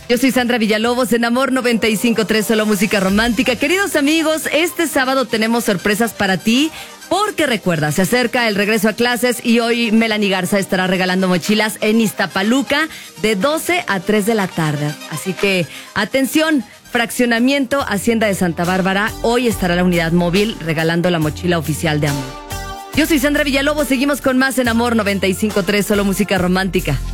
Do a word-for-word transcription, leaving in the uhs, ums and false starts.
Yo soy Sandra Villalobos en Amor noventa y cinco punto tres, solo música romántica. Queridos amigos, este sábado tenemos sorpresas para ti, porque recuerda, se acerca el regreso a clases y hoy Melanie Garza estará regalando mochilas en Iztapaluca de doce a tres de la tarde. Así que, atención, Fraccionamiento Hacienda de Santa Bárbara, hoy estará la unidad móvil regalando la mochila oficial de Amor. Yo soy Sandra Villalobos, seguimos con más en Amor noventa y cinco punto tres, solo música romántica.